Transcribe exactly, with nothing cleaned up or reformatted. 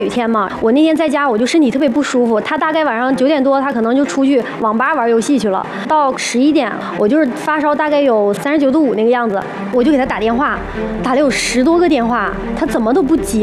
有一天嘛，我那天在家，我就身体特别不舒服。他大概晚上九点多，他可能就出去网吧玩游戏去了。到十一点，我就是发烧，大概有三十九度五那个样子，我就给他打电话，打了有十多个电话，他怎么都不接。